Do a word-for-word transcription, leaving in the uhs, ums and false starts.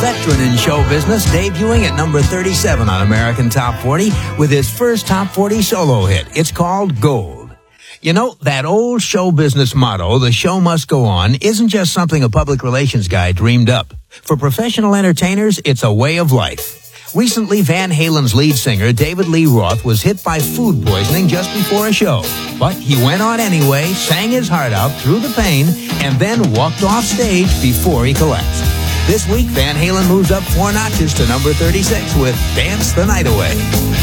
veteran in show business, debuting at number thirty-seven on American Top forty with his first Top forty solo hit. It's called Gold. You know, that old show business motto, the show must go on, isn't just something a public relations guy dreamed up. For professional entertainers, it's a way of life. Recently, Van Halen's lead singer, David Lee Roth, was hit by food poisoning just before a show. But he went on anyway, sang his heart out through the pain, and then walked off stage before he collapsed. This week, Van Halen moves up four notches to number thirty-six with Dance the Night Away.